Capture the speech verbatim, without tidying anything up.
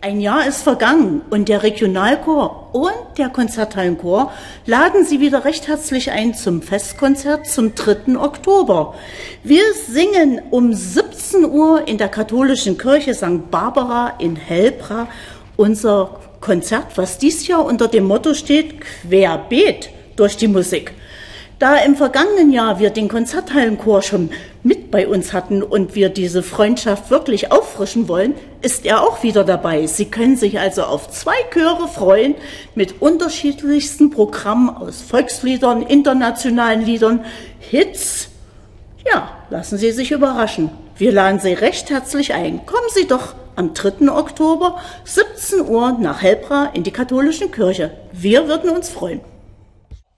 Ein Jahr ist vergangen und der Regionalchor und der Konzerthallenchor laden Sie wieder recht herzlich ein zum Festkonzert zum dritten Oktober. Wir singen um siebzehn Uhr in der katholischen Kirche Sankt Barbara in Hellbra unser Konzert, was dieses Jahr unter dem Motto steht, querbeet durch die Musik. Da im vergangenen Jahr wir den Konzerthallenchor schon mit bei uns hatten und wir diese Freundschaft wirklich auffrischen wollen, ist er auch wieder dabei. Sie können sich also auf zwei Chöre freuen mit unterschiedlichsten Programmen aus Volksliedern, internationalen Liedern, Hits. Ja, lassen Sie sich überraschen. Wir laden Sie recht herzlich ein. Kommen Sie doch am dritten Oktober, siebzehn Uhr nach Hellbra in die katholische Kirche. Wir würden uns freuen.